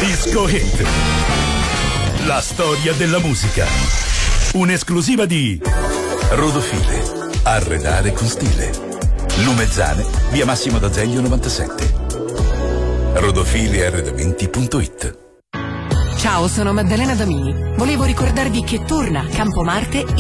Disco Hit. La storia della musica. Un'esclusiva di Rodofile. Arredare con stile. Lumezzane, via Massimo d'Azeglio 97. Rodofilearredamenti.it. Ciao, sono Maddalena Domini. Volevo ricordarvi che torna a Campo Marte